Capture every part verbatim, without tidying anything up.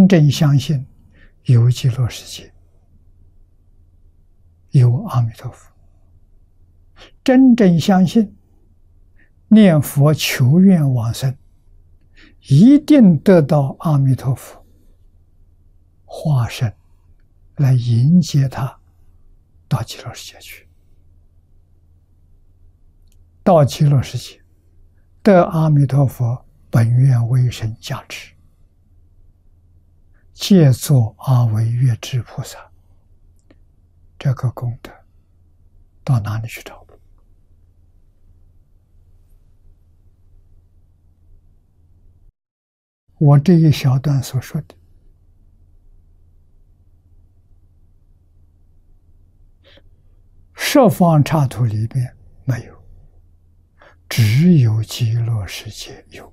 真正相信有极乐世界，有阿弥陀佛，真正相信念佛求愿往生，一定得到阿弥陀佛化身来迎接他到极乐世界去。到极乐世界得阿弥陀佛本愿威神加持，借作阿惟越致菩萨，这个功德到哪里去找？我这一小段所说的十方刹土里边没有，只有极乐世界有。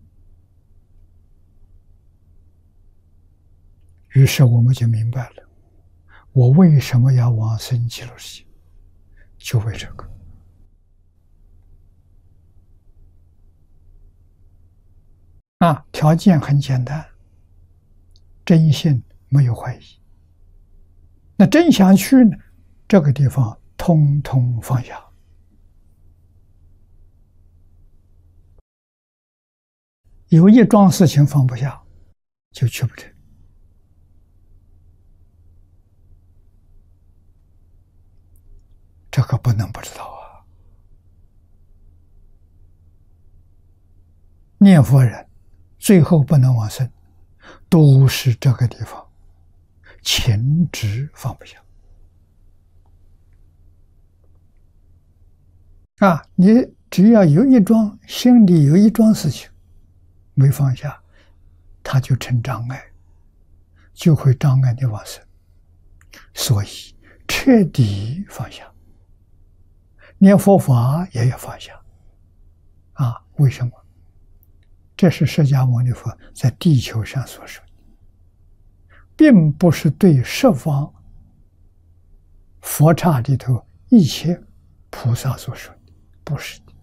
于是我们就明白了，我为什么要往生极乐世界，就为这个。啊，条件很简单，真心没有怀疑。那真想去呢，这个地方通通放下。有一桩事情放不下，就去不成。这个不能不知道啊！念佛人最后不能往生，都是这个地方情执放不下啊！你只要有一桩心里有一桩事情没放下，它就成障碍，就会障碍你往生。所以彻底放下。念佛法也要放下啊！为什么？这是释迦牟尼佛在地球上所说的，并不是对十方佛刹里头一切菩萨所说的，不是的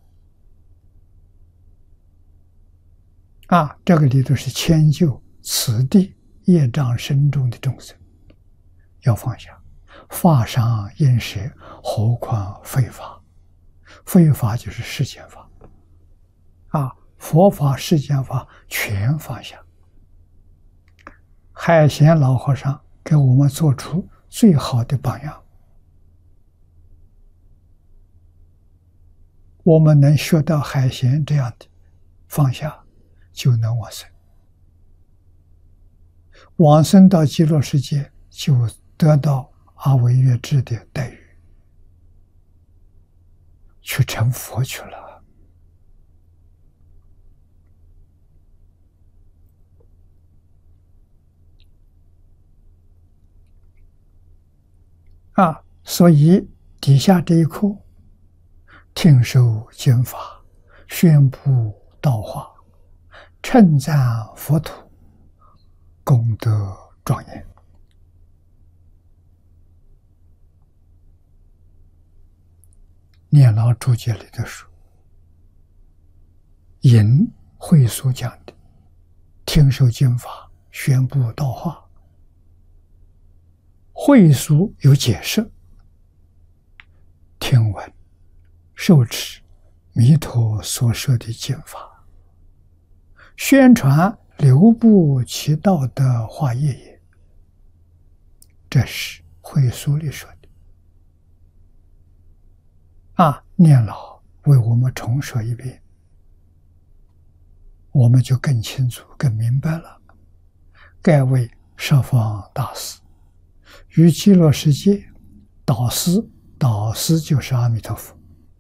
啊！这个里头是迁就此地业障深重的众生，要放下。法上应舍，何况非法？非法就是世间法啊，佛法、世间法全放下。海贤老和尚给我们做出最好的榜样，我们能学到海贤这样的放下，就能往生。往生到极乐世界，就得到阿惟越致的待遇，去成佛去了。啊，所以底下这一课，听受经法，宣布道化，称赞佛土，功德庄严。念老注解里的书，引慧疏讲的听受经法，宣布道化。慧疏有解释，听闻受持弥陀所说的经法，宣传流布其道的化业也。这是慧疏里说的。啊，念老为我们重说一遍，我们就更清楚、更明白了。该为十方大师，于极乐世界导师，导师就是阿弥陀佛。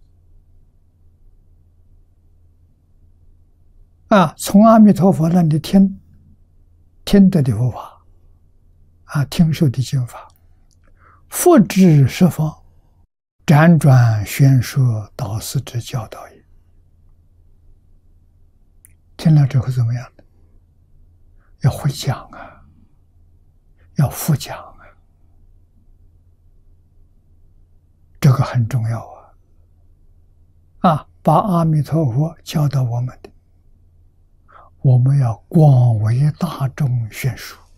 啊，从阿弥陀佛那里听听得的佛法，啊，听受的经法，复至十方，辗转宣说导师之教导也。听了之后怎么样呢？要会讲啊，要复讲啊，这个很重要啊！啊，把阿弥陀佛教导我们的，我们要广为大众宣说。